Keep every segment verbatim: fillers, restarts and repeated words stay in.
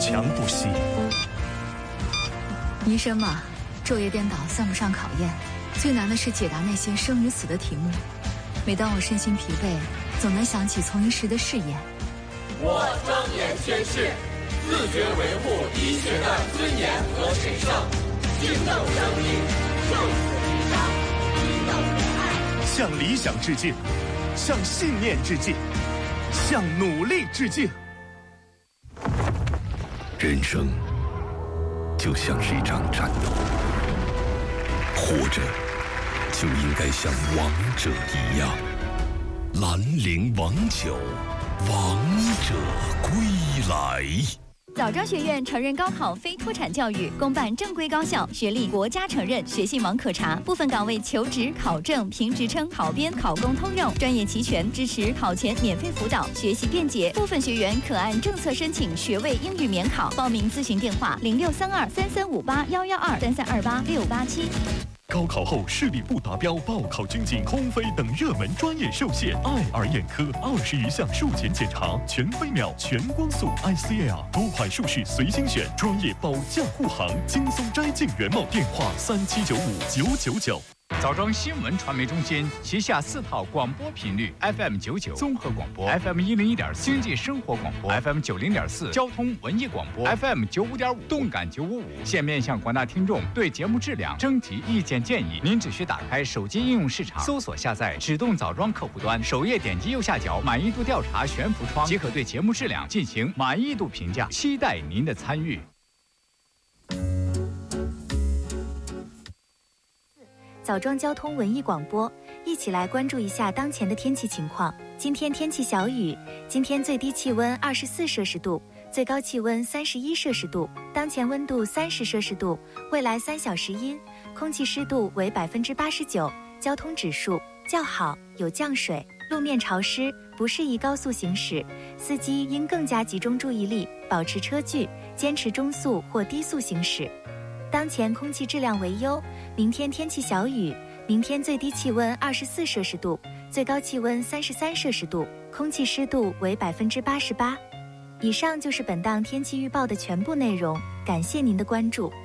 强不息。 医生嘛，昼夜颠倒算不上考验，最难的是解答那些生与死的题目。每当我身心疲惫，总能想起从医时的誓言。 我张言宣誓，自觉维护医学的尊严和神圣，均等生命，就此一伤，均等仁爱。 向理想致敬，向信念致敬，向努力致敬。 人生就像是一场战斗，活着就应该像王者一样。兰陵王酒，王者归来。 枣庄学院成人高考非脱产教育，公办正规高校，学历国家承认，学信网可查。部分岗位求职、考证、评职称、考编、考公通用，专业齐全，支持考前免费辅导，学习便捷。部分学员可按政策申请学位英语免考。报名咨询电话：零六三二三三五八幺幺二三三二八六八七。 高考后视力不达标，报考军警、空飞等热门专业受限。爱尔眼科二十余项术前检查，全飞秒、全光速 I C L， 多款术式随心选，专业保驾护航，轻松摘镜原貌。电话三七九五九九九。 枣庄新闻传媒中心旗下四套广播频率 F M 九九综合广播 ，F M 一零一点四经济生活广播 ，F M 九零点四交通文艺广播 ，F M 九五点五动感九五五。现面向广大听众对节目质量征集意见建议。您只需打开手机应用市场，搜索下载指动枣庄客户端，首页点击右下角满意度调查悬浮窗，即可对节目质量进行满意度评价。期待您的参与。 枣庄交通文艺广播，一起来关注一下当前的天气情况。今天天气小雨，今天最低气温二十四摄氏度，最高气温三十一摄氏度，当前温度三十摄氏度，未来三小时阴，空气湿度为百分之八十九，交通指数较好，有降水，路面潮湿，不适宜高速行驶，司机应更加集中注意力，保持车距，坚持中速或低速行驶。当前空气质量为优，明天天气小雨，明天最低气温二十四摄氏度，最高气温三十三摄氏度，空气湿度为百分之八十八。以上就是本档天气预报的全部内容，感谢您的关注。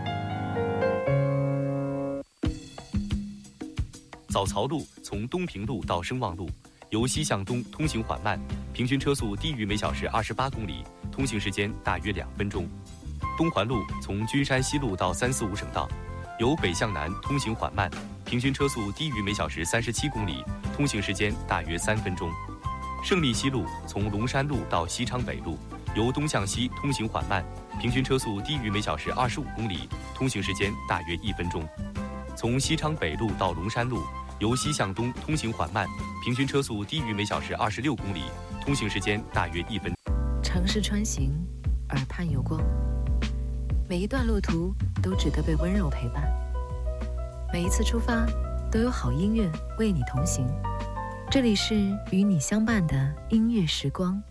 早曹路从东平路到声望路，由西向东通行缓慢，平均车速低于每小时二十八公里，通行时间大约两分钟。东环路从君山西路到三四五省道，由北向南通行缓慢，平均车速低于每小时三十七公里，通行时间大约三分钟。胜利西路从龙山路到西昌北路，由东向西通行缓慢，平均车速低于每小时二十五公里，通行时间大约一分钟。从西昌北路到龙山路，由西向东通行缓慢，平均车速低于每小时二十六公里，通行时间大约一分。 城市穿行，耳畔有光。每一段路途都值得被温柔陪伴，每一次出发都有好音乐为你同行。这里是与你相伴的音乐时光。